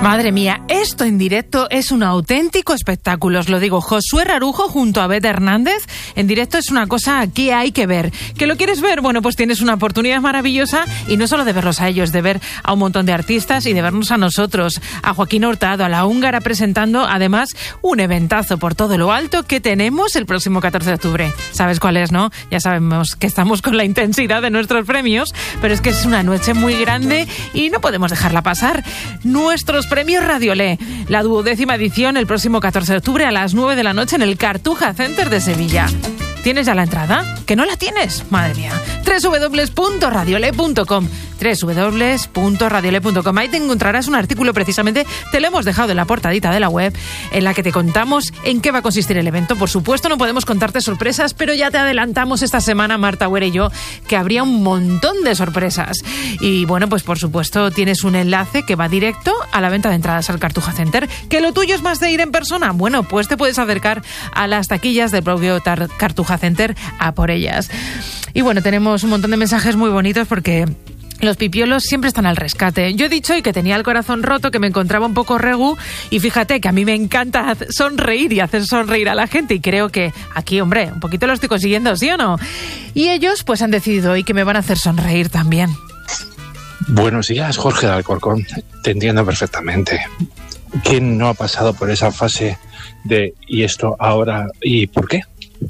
Madre mía, esto en directo es un auténtico espectáculo, os lo digo. Josué Rarujo junto a Beth Hernández en directo es una cosa que hay que ver. ¿Que lo quieres ver? Bueno, pues tienes una oportunidad maravillosa, y no solo de verlos a ellos, de ver a un montón de artistas y de vernos a nosotros, a Joaquín Hurtado, a La Húngara presentando además un eventazo por todo lo alto que tenemos el próximo 14 de octubre. ¿Sabes cuál es, no? Ya sabemos que estamos con la intensidad de nuestros premios, pero es que es una noche muy grande y no podemos dejarla pasar. Nuestros premios Radiolé, la 12ª edición el próximo 14 de octubre a las 9 de la noche en el Cartuja Center de Sevilla. ¿Tienes ya la entrada? ¿Que no la tienes? Madre mía. www.radiolé.com www.radiolé.com. Ahí te encontrarás un artículo, precisamente te lo hemos dejado en la portadita de la web, en la que te contamos en qué va a consistir el evento. Por supuesto, no podemos contarte sorpresas, pero ya te adelantamos esta semana, Marta Huera y yo, que habría un montón de sorpresas. Y bueno, pues por supuesto tienes un enlace que va directo a la venta de entradas al Cartuja Center. ¿Que lo tuyo es más de ir en persona? Bueno, pues te puedes acercar a las taquillas del propio Cartuja Center a por ellas. Y bueno, tenemos un montón de mensajes muy bonitos porque los pipiolos siempre están al rescate. Yo he dicho hoy que tenía el corazón roto, que me encontraba un poco regu, y fíjate que a mí me encanta sonreír y hacer sonreír a la gente, y creo que aquí, hombre, un poquito lo estoy consiguiendo, ¿sí o no? Y ellos pues han decidido hoy que me van a hacer sonreír también. Buenos días, Jorge de Alcorcón. Te entiendo perfectamente. ¿Quién no ha pasado por esa fase de ¿y esto ahora y por qué?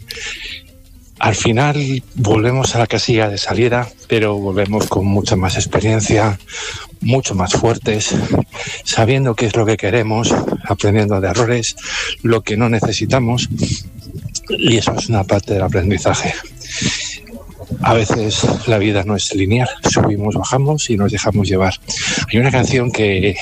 Al final volvemos a la casilla de salida, pero volvemos con mucha más experiencia, mucho más fuertes, sabiendo qué es lo que queremos, aprendiendo de errores, lo que no necesitamos, y eso es una parte del aprendizaje. A veces la vida no es lineal, subimos, bajamos y nos dejamos llevar. Hay una canción que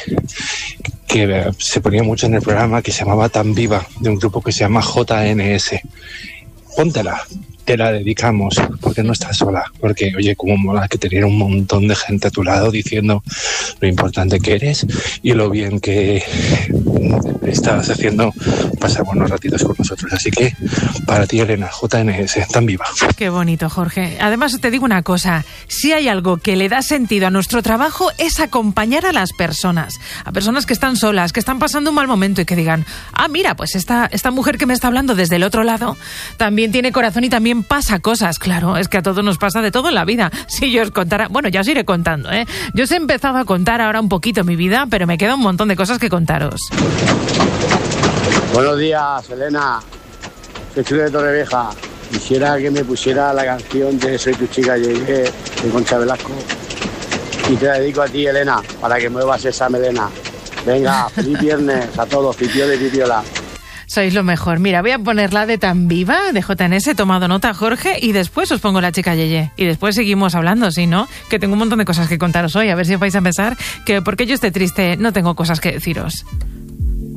se ponía mucho en el programa que se llamaba Tan Viva, de un grupo que se llama JNS. Póntela, te la dedicamos, porque no estás sola, porque oye, cómo mola que tener un montón de gente a tu lado diciendo lo importante que eres y lo bien que estás haciendo pasar buenos ratitos con nosotros. Así que para ti, Elena, JNS, Tan Viva. Qué bonito, Jorge. Además te digo una cosa, si hay algo que le da sentido a nuestro trabajo es acompañar a las personas, a personas que están solas, que están pasando un mal momento y que digan, ah, mira, pues esta mujer que me está hablando desde el otro lado también tiene corazón y también pasa cosas. Claro, es que a todos nos pasa de todo en la vida. Si yo os contara, bueno, ya os iré contando, ¿eh? Yo os he empezado a contar ahora un poquito mi vida, pero me queda un montón de cosas que contaros. Buenos días, Elena. Soy Chulo de Torrevieja. Quisiera que me pusiera la canción de Soy tu chica, llegué, de Concha Velasco. Y te la dedico a ti, Elena, para que muevas esa melena. Venga, feliz viernes a todos, pipiola y pipiola. Sois lo mejor. Mira, voy a poner la de Tan Viva, de JNS, he tomado nota, Jorge, y después os pongo la chica Yeye. Y después seguimos hablando, ¿sí, no? Que tengo un montón de cosas que contaros hoy, a ver si os vais a pensar que porque yo esté triste no tengo cosas que deciros.